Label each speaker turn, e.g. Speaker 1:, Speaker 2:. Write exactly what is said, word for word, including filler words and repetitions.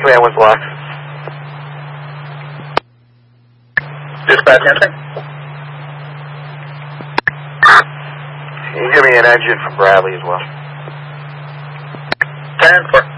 Speaker 1: Command one's locked.
Speaker 2: Dispatch answering.
Speaker 1: Can you give me an engine from Bradley as well?
Speaker 2: ten four.